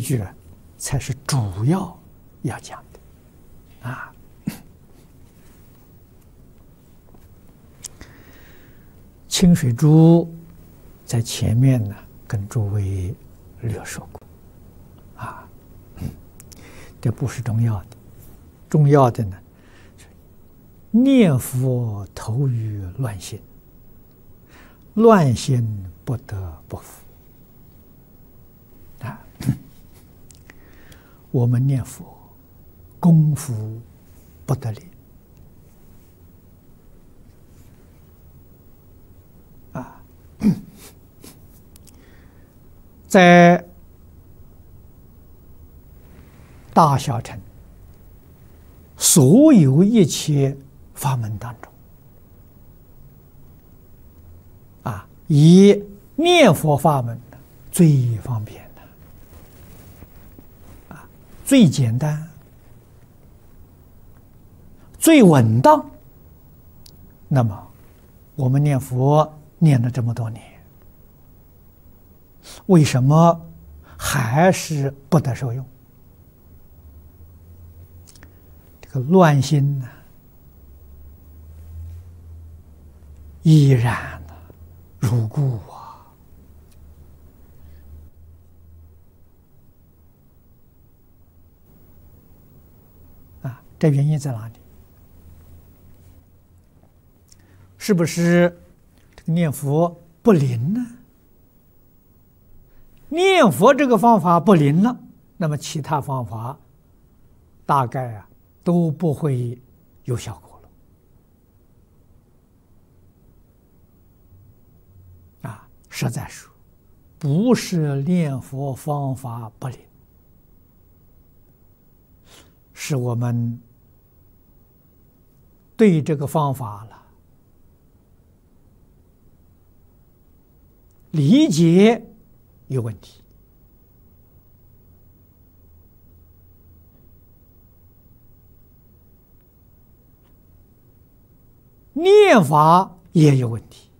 句才是主要讲的啊。清水珠在前面呢，跟诸位略说过啊，这不是重要的，重要的呢，念佛投于乱心，乱心不得不服啊。我们念佛功夫不得力啊，在大小乘所有一切法门当中啊，以念佛法门最方便的啊，最简单，最稳当。那么我们念佛念了这么多年，为什么还是不得受用？这个乱心呢，依然如故啊！这原因在哪里？是不是这个念佛不灵呢？念佛这个方法不灵了，那么其他方法大概都不会有效果了啊！实在说，不是念佛方法不灵，是我们对这个方法了理解有问题念法也有问题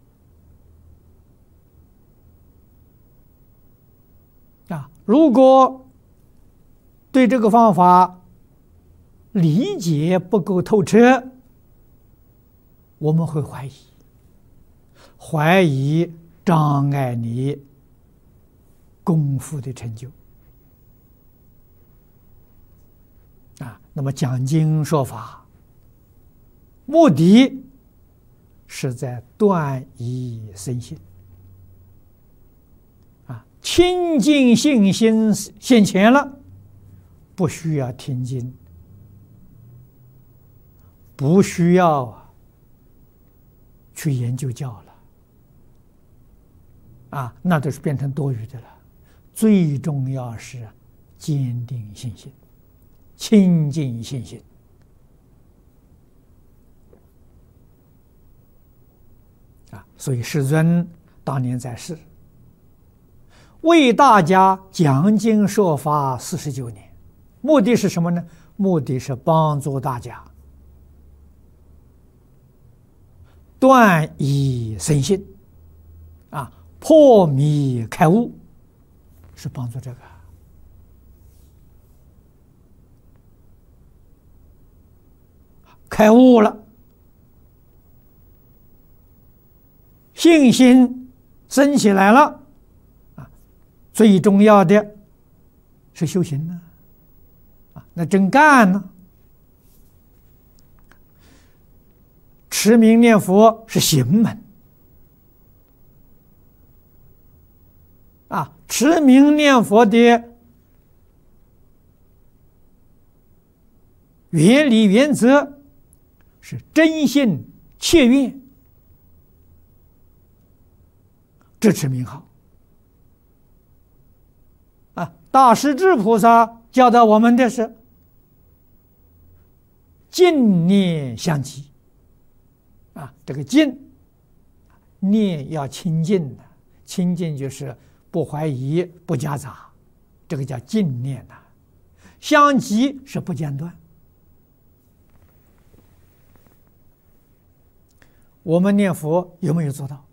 啊！如果对这个方法理解不够透彻，我们会怀疑障碍你功夫的成就啊。那么讲经说法，目的是在断疑生信啊，清净信心现前了，不需要听经，不需要去研究教了啊，那都是变成多余的了。最重要是坚定信心，清净信心啊。所以世尊当年在世，为大家讲经说法49年，目的是什么呢？目的是帮助大家断疑生信啊，破迷开悟，是帮助这个开悟了，信心升起来了啊。最重要的是修行呢啊，那真干呢。持名念佛是行门啊，持名念佛的原理原则是真心切愿支持名号啊。大势至菩萨教导我们的是净念相继啊，这个净念要清净的，清净就是不怀疑、不夹杂，这个叫净念呐。相继是不间断。我们念佛有没有做到？